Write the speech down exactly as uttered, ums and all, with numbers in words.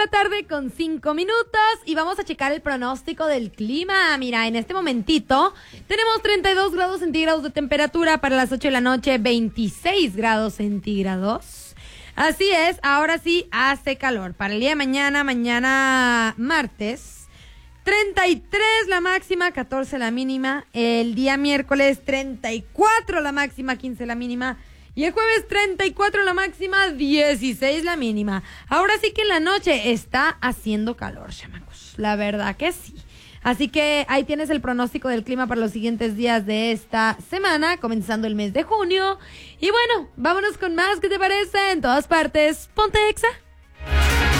la tarde con cinco minutos y vamos a checar el pronóstico del clima. Mira, en este momentito tenemos treinta y dos grados centígrados de temperatura para las ocho de la noche, veintiséis grados centígrados. Así es, ahora sí hace calor. Para el día de mañana, mañana martes, treinta y tres la máxima, catorce la mínima. El día miércoles, treinta y cuatro la máxima, quince la mínima. Y el jueves treinta y cuatro la máxima, dieciséis la mínima. Ahora sí que en la noche está haciendo calor, chamacos. La verdad que sí. Así que ahí tienes el pronóstico del clima para los siguientes días de esta semana, comenzando el mes de junio. Y bueno, vámonos con más, ¿qué te parece? En todas partes, ponte Exa.